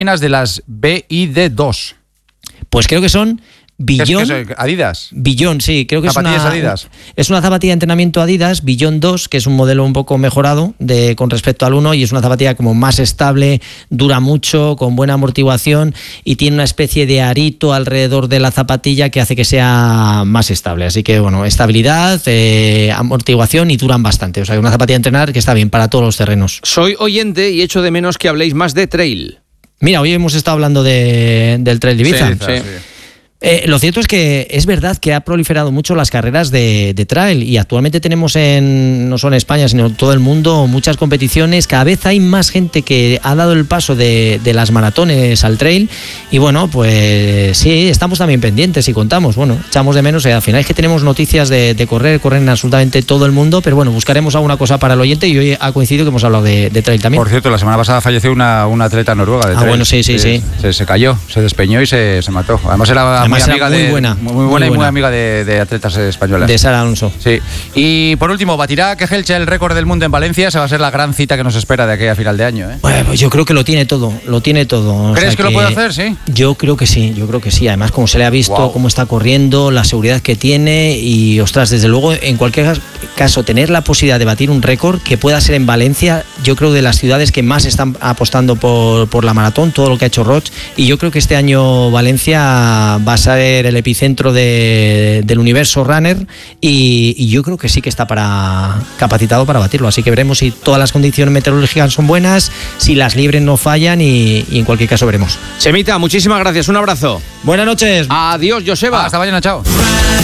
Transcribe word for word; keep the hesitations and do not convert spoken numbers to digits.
de las B I D dos. Pues creo que son Billón. ¿Qué es, qué es? ¿Adidas? Billón, sí, creo que es una, Adidas. es una zapatilla de entrenamiento Adidas, Billón dos, que es un modelo un poco mejorado de, con respecto al uno, y es una zapatilla como más estable, dura mucho, con buena amortiguación y tiene una especie de arito alrededor de la zapatilla que hace que sea más estable. Así que, bueno, estabilidad, eh, amortiguación y duran bastante. O sea, una zapatilla de entrenar que está bien para todos los terrenos. Soy oyente y echo de menos que habléis más de trail. Mira, hoy hemos estado hablando de, del Trail de Ibiza. Sí, sí. Sí. Eh, lo cierto es que es verdad que ha proliferado mucho las carreras de, de trail y actualmente tenemos en, no solo en España, sino en todo el mundo, muchas competiciones. Cada vez hay más gente que ha dado el paso de, de las maratones al trail y bueno, pues sí, estamos también pendientes y contamos, bueno, echamos de menos, eh, al final es que tenemos noticias de, de correr, corren absolutamente todo el mundo, pero bueno, buscaremos alguna cosa para el oyente y hoy ha coincidido que hemos hablado de, de trail también. Por cierto, la semana pasada falleció una, una atleta noruega de Ah, trail. bueno, sí, sí, sí. Se, se cayó, se despeñó y se, se mató. Además era Además muy era amiga muy de, buena, muy, muy buena y muy buena. amiga de, de atletas españolas. De Sara Alonso. Sí. Y por último, batirá Kejelcha el récord del mundo en Valencia. Esa va a ser la gran cita que nos espera de aquí a final de año, ¿eh? Bueno, pues yo creo que lo tiene todo, lo tiene todo. O ¿Crees sea que, lo puede hacer, sí? Yo creo que sí, yo creo que sí. Además, como se le ha visto, Wow. cómo está corriendo, la seguridad que tiene y, ostras, desde luego, en cualquier caso, tener la posibilidad de batir un récord que pueda ser en Valencia, yo creo de las ciudades que más están apostando por, por la maratón, todo lo que ha hecho Roig, y yo creo que este año Valencia va a ser el epicentro de, del universo runner y, y yo creo que sí que está para capacitado para batirlo, así que veremos si todas las condiciones meteorológicas son buenas, si las libres no fallan y, y en cualquier caso veremos. Chemita, muchísimas gracias, un abrazo. Buenas noches. Adiós, Joseba. Hasta mañana, chao.